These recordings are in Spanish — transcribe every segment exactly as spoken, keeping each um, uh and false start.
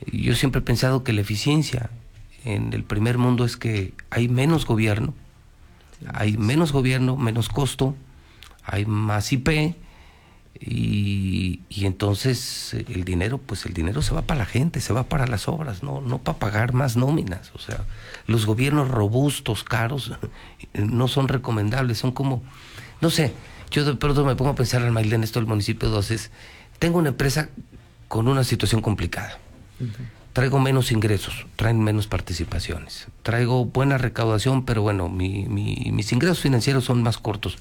Yo siempre he pensado que la eficiencia en el primer mundo es que hay menos gobierno, hay menos gobierno, menos costo, hay más I P, y, y entonces el dinero, pues el dinero se va para la gente, se va para las obras, no, no para pagar más nóminas. O sea, los gobiernos robustos, caros, no son recomendables, son como, no sé, yo de pronto me pongo a pensar, Almailda, en esto del municipio dos, es, tengo una empresa con una situación complicada, uh-huh. Traigo menos ingresos, traen menos participaciones, traigo buena recaudación, pero bueno, mi, mi, mis ingresos financieros son más cortos.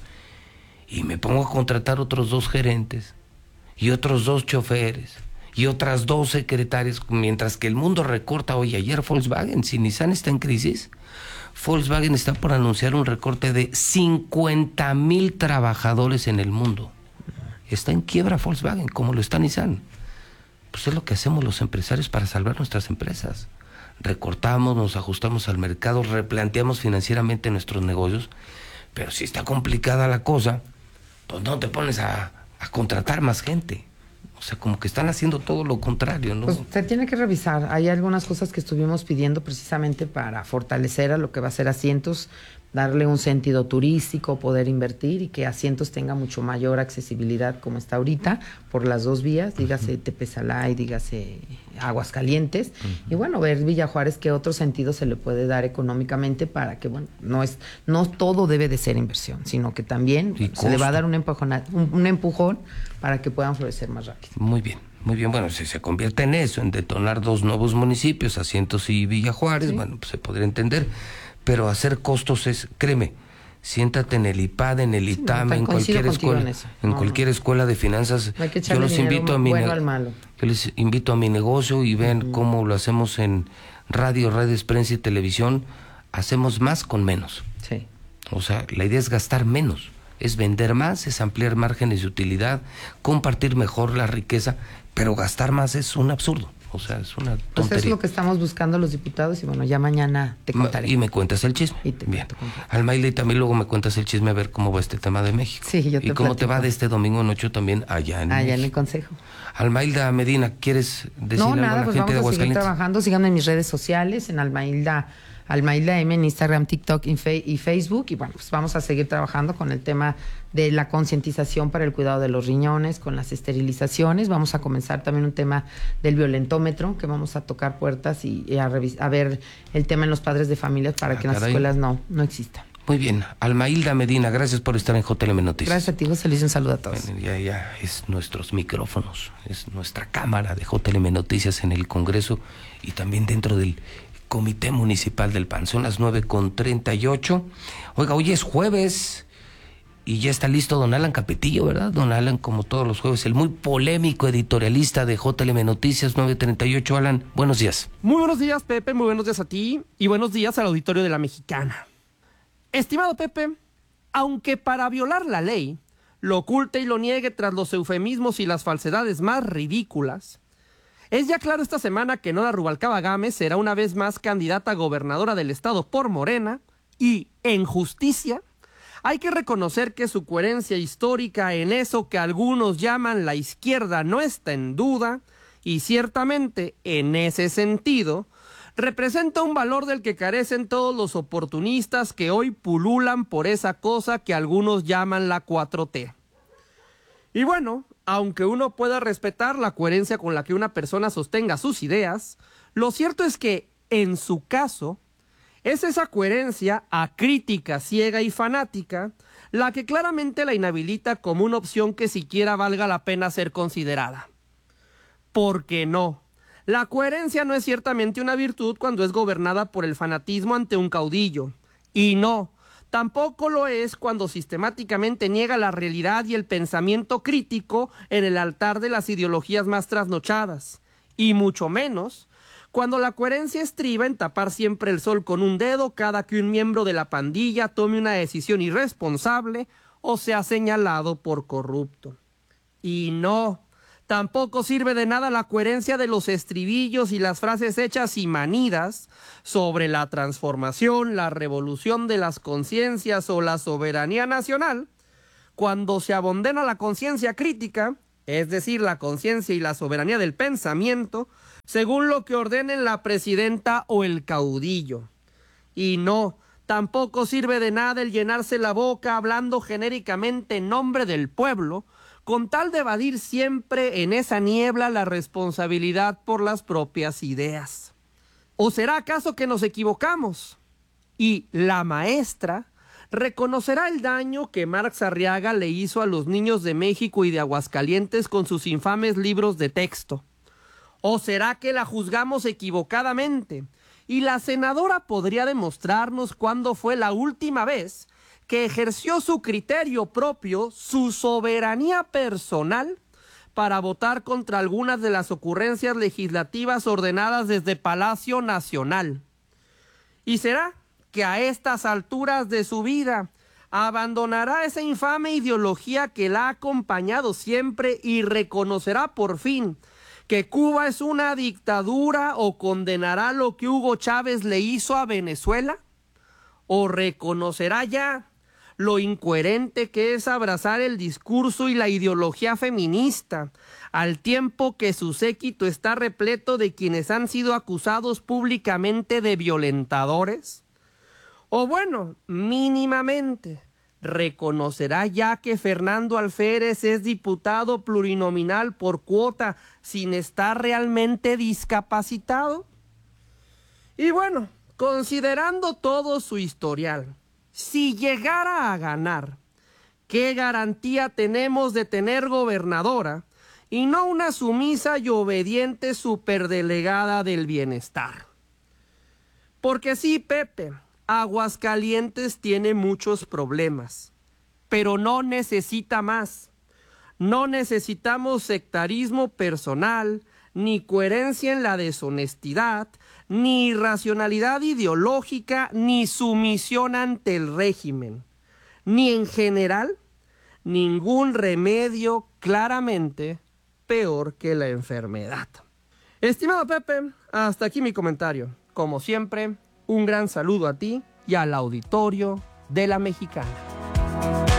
Y me pongo a contratar otros dos gerentes, y otros dos choferes, y otras dos secretarias, mientras que el mundo recorta. Oye, ayer Volkswagen, si Nissan está en crisis, Volkswagen está por anunciar un recorte de cincuenta mil trabajadores en el mundo. Está en quiebra Volkswagen, como lo está Nissan. Pues es lo que hacemos los empresarios para salvar nuestras empresas. Recortamos, nos ajustamos al mercado, replanteamos financieramente nuestros negocios, pero si está complicada la cosa, pues no te pones a, a contratar más gente. O sea, como que están haciendo todo lo contrario, ¿no? Pues se tiene que revisar. Hay algunas cosas que estuvimos pidiendo precisamente para fortalecer a lo que va a ser Asientos, darle un sentido turístico, poder invertir y que Asientos tenga mucho mayor accesibilidad como está ahorita por las dos vías, dígase uh-huh. Tepesalá y dígase Aguascalientes. Uh-huh. Y bueno, ver Villa Juárez qué otro sentido se le puede dar económicamente para que, bueno, no es no todo debe de ser inversión, sino que también se costo. le va a dar un empujón, un, un empujón para que puedan florecer más rápido. Muy bien. Muy bien, bueno, si se convierte en eso, en detonar dos nuevos municipios, Asientos y Villa Juárez, ¿sí? Bueno, pues se podría entender. Pero hacer costos es, créeme, siéntate en el I P A D, en el I T A M, sí, en cualquier escuela, en, en no, cualquier no. escuela de finanzas. Yo los invito a mi bueno al malo. Yo les invito a mi negocio y ven uh-huh. cómo lo hacemos en radio, redes, prensa y televisión. Hacemos más con menos. Sí. O sea, la idea es gastar menos, es vender más, es ampliar márgenes de utilidad, compartir mejor la riqueza, pero gastar más es un absurdo. O sea, es una tontería. Pues es lo que estamos buscando los diputados y bueno, ya mañana te contaré. Y me cuentas el chisme. Y te Bien. Almailda, y también luego me cuentas el chisme a ver cómo va este tema de México. Sí, yo te Y cómo platico. te va de este domingo en ocho también allá en Allá México. en el Consejo. Almailda Medina, ¿quieres decir no, algo nada, a la pues gente de vamos a seguir Aguascalientes? trabajando. Síganme en mis redes sociales, en Almailda, Almailda M, en Instagram, TikTok y, fe- y Facebook. Y bueno, pues vamos a seguir trabajando con el tema de la concientización para el cuidado de los riñones, con las esterilizaciones. Vamos a comenzar también un tema del violentómetro, que vamos a tocar puertas y, y a, revis- a ver el tema en los padres de familias para ah, que en las caray. escuelas no, no exista. Muy bien, Almailda Medina, gracias por estar en J L M Noticias. Gracias a ti, José Luis, un saludo a todos. Bueno, ya, ya, es nuestros micrófonos, es nuestra cámara de J L M Noticias en el Congreso y también dentro del Comité Municipal del P A N. Son las nueve con treinta y ocho. Oiga, hoy es jueves y ya está listo don Alan Capetillo, ¿verdad? Don Alan, como todos los jueves, el muy polémico editorialista de J L M Noticias, nueve treinta y ocho. Alan, buenos días. Muy buenos días, Pepe, muy buenos días a ti y buenos días al auditorio de La Mexicana. Estimado Pepe, aunque para violar la ley lo oculte y lo niegue tras los eufemismos y las falsedades más ridículas, es ya claro esta semana que Nora Rubalcaba Gámez será una vez más candidata a gobernadora del estado por Morena y, en justicia, hay que reconocer que su coherencia histórica en eso que algunos llaman la izquierda no está en duda y ciertamente, en ese sentido, representa un valor del que carecen todos los oportunistas que hoy pululan por esa cosa que algunos llaman la cuatro T. Y bueno, aunque uno pueda respetar la coherencia con la que una persona sostenga sus ideas, lo cierto es que, en su caso, es esa coherencia acrítica, ciega y fanática la que claramente la inhabilita como una opción que siquiera valga la pena ser considerada. Porque no, la coherencia no es ciertamente una virtud cuando es gobernada por el fanatismo ante un caudillo. Y no, tampoco lo es cuando sistemáticamente niega la realidad y el pensamiento crítico en el altar de las ideologías más trasnochadas. Y mucho menos cuando la coherencia estriba en tapar siempre el sol con un dedo cada que un miembro de la pandilla tome una decisión irresponsable o sea señalado por corrupto. Y no, tampoco sirve de nada la coherencia de los estribillos y las frases hechas y manidas sobre la transformación, la revolución de las conciencias o la soberanía nacional, cuando se abondena la conciencia crítica es decir, la conciencia y la soberanía del pensamiento, según lo que ordenen la presidenta o el caudillo. Y no, tampoco sirve de nada el llenarse la boca hablando genéricamente en nombre del pueblo, con tal de evadir siempre en esa niebla la responsabilidad por las propias ideas. ¿O será acaso que nos equivocamos? Y la maestra reconocerá el daño que Marx Arriaga le hizo a los niños de México y de Aguascalientes con sus infames libros de texto. ¿O será que la juzgamos equivocadamente? Y la senadora podría demostrarnos cuándo fue la última vez que ejerció su criterio propio, su soberanía personal, para votar contra algunas de las ocurrencias legislativas ordenadas desde Palacio Nacional. ¿Y será que a estas alturas de su vida abandonará esa infame ideología que la ha acompañado siempre y reconocerá por fin que Cuba es una dictadura, o condenará lo que Hugo Chávez le hizo a Venezuela? ¿O reconocerá ya lo incoherente que es abrazar el discurso y la ideología feminista, al tiempo que su séquito está repleto de quienes han sido acusados públicamente de violentadores? O bueno, mínimamente, ¿reconocerá ya que Fernando Alférez es diputado plurinominal por cuota sin estar realmente discapacitado? Y bueno, considerando todo su historial, si llegara a ganar, ¿qué garantía tenemos de tener gobernadora y no una sumisa y obediente superdelegada del bienestar? Porque sí, Pepe, Aguascalientes tiene muchos problemas, pero no necesita más. No necesitamos sectarismo personal, ni coherencia en la deshonestidad, ni irracionalidad ideológica, ni sumisión ante el régimen, ni en general ningún remedio claramente peor que la enfermedad. Estimado Pepe, hasta aquí mi comentario. Como siempre, un gran saludo a ti y al auditorio de La Mexicana.